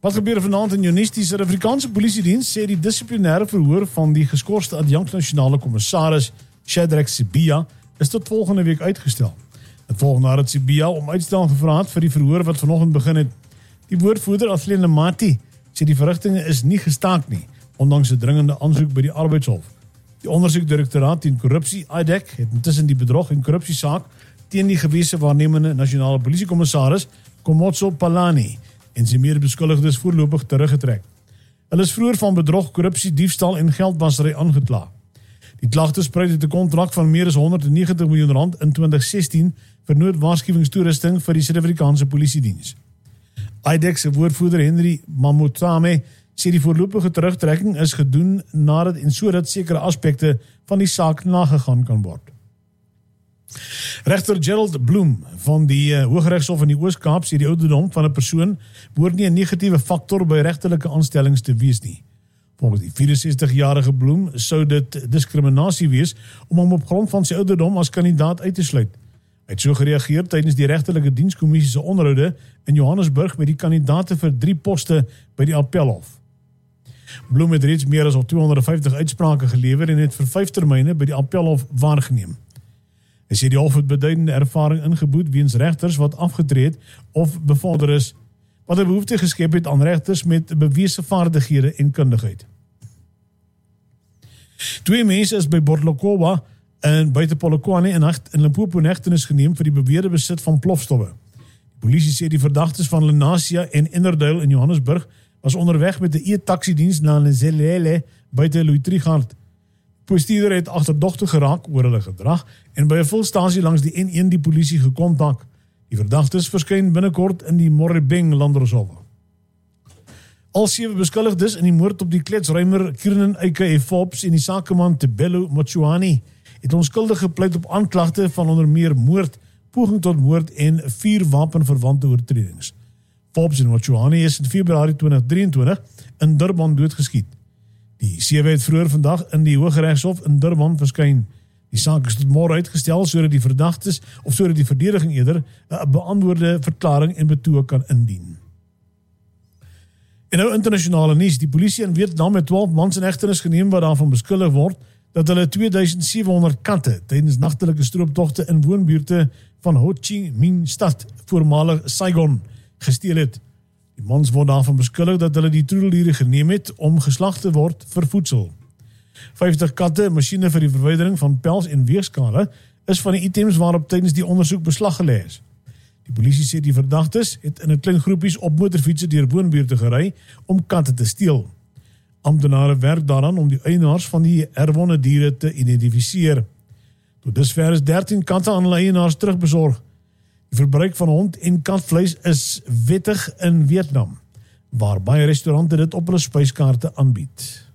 Wat gebeur vanaand in jou nuus? Die Suid-Afrikaanse Polisiediens sê die dissiplinêre verhoor van die geskorste adjunkt-nasionale kommissaris Shadrack Sibiya is tot volgende week uitgestel. Dit volg nadat Sibiya om uitstel gevra het vir die verhoor wat vanoggend begin het. Die woordvoerder Athlene Mati sê die verrigtinge is nie gestaak nie, ondanks 'n dringende aansoek by die Arbeidshof. Die ondersoekdirektoraat teen korrupsie, IDEC, het intussen die bedrog en korrupsiesaak teen die gewese waarnemende nasionale polisiekommissaris Komotso Palani en sy medebeskuldigdes voorlopig teruggetrek. Hulle is vroeër van bedrog, korrupsie, diefstal en geldwasery aangekla. Die klagte spruit uit 'n kontrak van meer as R190 miljoen in 2016 vir noodwaarskuwingstoerusting vir die Suid-Afrikaanse Polisiediens. IDEC se woordvoerder Henry Mamotame sê die voorlopige terugtrekking is gedoen nadat en sodat sekere aspekte van die saak nagegaan kan word. Regter Gerald Bloem van die Hooggeregshof in die Oos-Kaap sê die ouderdom van 'n persoon behoort nie 'n negatiewe faktor by regterlike aanstellings te wees nie. Volgens die 64-jarige Bloem sou dit diskriminasie wees om hom op grond van sy ouderdom as kandidaat uit te sluit. Hy het so gereageer tydens die regterlike dienskommissie se onderhoude in Johannesburg met die kandidaate vir 3 poste by die Appelhof. Bloem het reeds meer as 250 uitsprake gelewer en het vir 5 termyne by die Appelhof waargeneem. Hy sê die hof het beduidende ervaring ingeboet weens regters wat afgetree het of bevorder is, wat 'n behoefte geskep het aan regters met bewese vaardighede en kundigheid. 2 mense is by Botlokwa en buite Polokwane in Limpopo in hegtenis geneem vir die beweerde besit van plofstowwe. Die polisie sê die verdagtes van Lenasia en Innerdale in Johannesburg was onderweg met 'n e-taksiediens na Nzelele buite Louis Trichardt. Die bestuurder het agterdogtig geraak oor hulle gedrag en by 'n volstasie langs die N1 die polisie gekontak. Die verdagtes verskyn binnekort in die Moribeng Landdroshof. Al 7 beskuldigdes in die moord op die kletsruimer Kiernan A.K. Forbes en die sakeman Tebelo Motshuani het onskuldig gepleit op aanklagte van onder meer moord, poging tot moord en 4 wapenverwante oortredings. Forbes en Motshuani is in Februarie 2023 in Durban doodgeskiet. Die 7 het vroeër vandag in die Hooggeregshof in Durban verskyn. Die saak is tot môre uitgestel sodat die verdagtes of sodat die verdediging eerder 'n beantwoorde verklaring en betoog kan indien. En nou internasionale nuus, die polisie in Vietnam het 12 mans in hegtenis geneem wat daarvan beskuldig word dat hulle 2700 katte tydens nagtelike strooptogte in woonbuurte van Ho Chi Minh stad, voormalig Saigon, gesteel het. Die mans word daarvan beskuldig dat hulle die troeteldiere geneem het om geslag te word vir voedsel. 50 katte, 'n masjiene vir die verwydering van pels en weegskale, is van die items waarop tydens die ondersoek beslag gelê is. Die polisie sê die verdagtes het in 'n klein groepies op motorfietsse deur woonbuurte gery om katte te steel. Amptenare werk daaraan om die eienaars van die herwonne diere te identifiseer. Tot dusver is 13 katte aan hulle eienaars terugbesorg. Die verbruik van hond- en katvleis is wettig in Vietnam, waar baie restaurante dit op hulle spyskaarte aanbied.